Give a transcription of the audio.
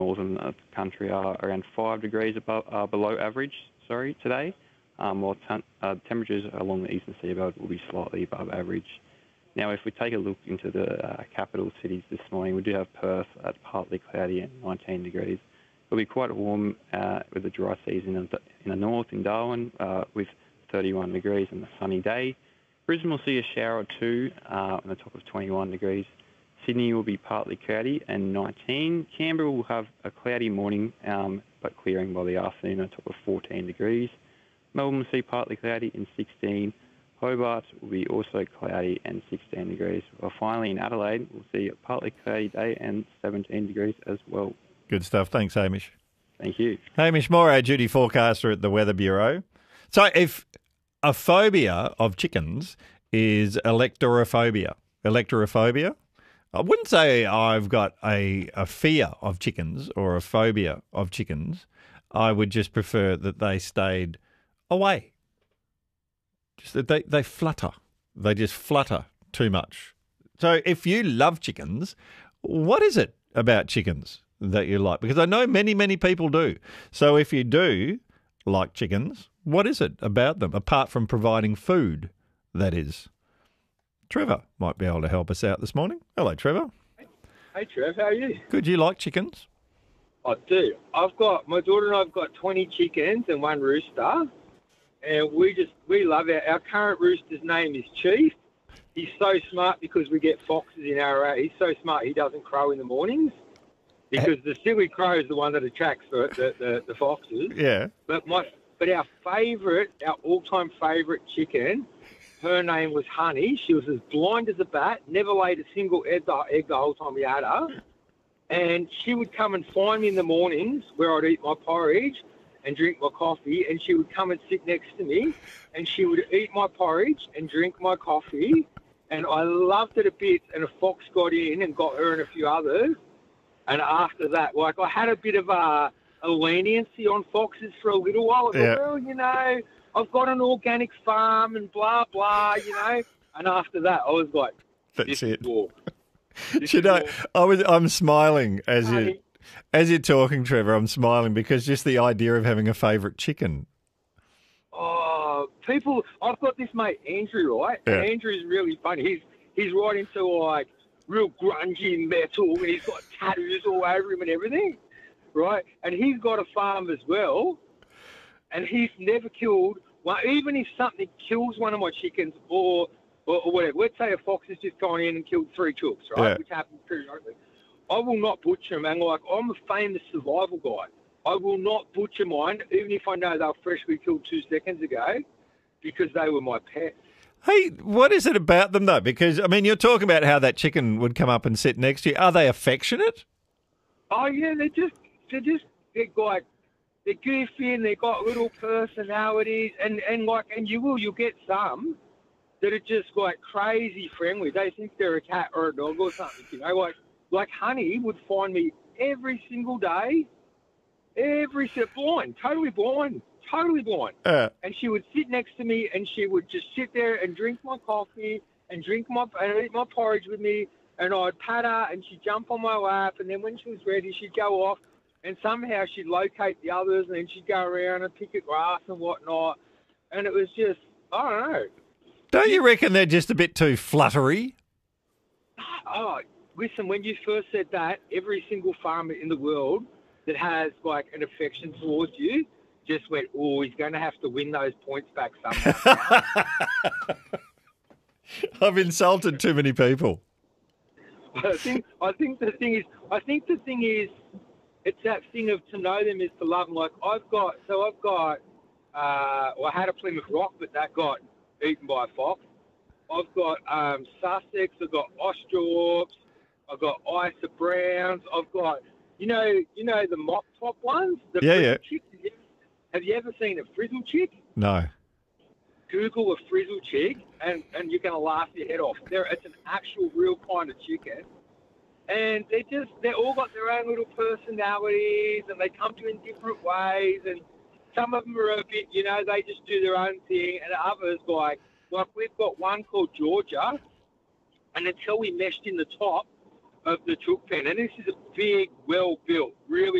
northern country are around 5 degrees below average, today, while temperatures along the eastern seaboard will be slightly above average. Now, if we take a look into the capital cities this morning, we do have Perth at partly cloudy and 19 degrees. It'll be quite warm with a dry season in the north, in Darwin, with 31 degrees and a sunny day. Brisbane will see a shower or two on the top of 21 degrees. Sydney will be partly cloudy and 19. Canberra will have a cloudy morning, but clearing by the afternoon on top of 14 degrees. Melbourne will see partly cloudy and 16. Hobart will be also cloudy and 16 degrees. Well, finally in Adelaide, we'll see a partly cloudy day and 17 degrees as well. Good stuff. Thanks, Hamish. Thank you. Hamish Moore, our duty forecaster at the Weather Bureau. So if a phobia of chickens is electorophobia, I wouldn't say I've got a fear of chickens or a phobia of chickens. I would just prefer that they stayed away. Just that they flutter. They just flutter too much. So if you love chickens, what is it about chickens that you like? Because I know many, many people do. So if you do like chickens, what is it about them, apart from providing food, that is? Trevor might be able to help us out this morning. Hello, Trevor. Hey, Trev, how are you? Good. You like chickens? I do. My daughter and I've got 20 chickens and one rooster, and we love our current rooster's name is Chief. He's so smart because we get foxes in our area. He's so smart he doesn't crow in the mornings because the silly crow is the one that attracts the foxes. Yeah. But our all-time favourite chicken, her name was Honey. She was as blind as a bat, never laid a single egg the whole time we had her. And she would come and find me in the mornings where I'd eat my porridge and drink my coffee, and she would come and sit next to me, and she would eat my porridge and drink my coffee, and I loved it a bit. And a fox got in and got her and a few others. And after that, I had a bit of a leniency on foxes for a little while. I thought, well, I've got an organic farm and blah, blah, And after that, I was like, that's it. This I'm smiling as you're talking, Trevor. I'm smiling because just the idea of having a favourite chicken. Oh, I've got this mate, Andrew, right? Yeah. And Andrew's really funny. He's right into, real grungy metal, and he's got tattoos all over him and everything, right? And he's got a farm as well, and he's never killed one. Even if something kills one of my chickens or whatever, let's say a fox has just gone in and killed 3 chooks, right? Yeah. Which happens periodically. I will not butcher them, and I'm a famous survival guy. I will not butcher mine, even if I know they were freshly killed 2 seconds ago, because they were my pets. Hey, what is it about them, though? Because, you're talking about how that chicken would come up and sit next to you. Are they affectionate? Oh, yeah, they're goofy and they've got little personalities, and you'll get some that are just crazy friendly. They think they're a cat or a dog or something, Like Honey would find me every single day, totally blind. And she would sit next to me and she would just sit there and drink my coffee and eat my porridge with me, and I'd pat her and she'd jump on my lap, and then when she was ready, she'd go off and somehow she'd locate the others, and then she'd go around and pick at grass and whatnot. And it was just, I don't know. Don't you reckon they're just a bit too fluttery? Oh, listen, when you first said that, every single farmer in the world that has an affection towards you just went, oh, he's going to have to win those points back somehow. I've insulted too many people. I think the thing is, it's that thing of to know them is to love them. I had a Plymouth Rock, but that got eaten by a fox. I've got Sussex, I've got Australorps, I've got Isa Browns, I've got, the mop top ones? Yeah. Chicks. Have you ever seen a frizzle chick? No. Google a frizzle chick, and you're going to laugh your head off. It's an actual real kind of chicken. And they all got their own little personalities, and they come to you in different ways, and some of them are a bit, they just do their own thing, and others, we've got one called Georgia, and until we meshed in the top, of the chook pen, and this is a big, well-built, really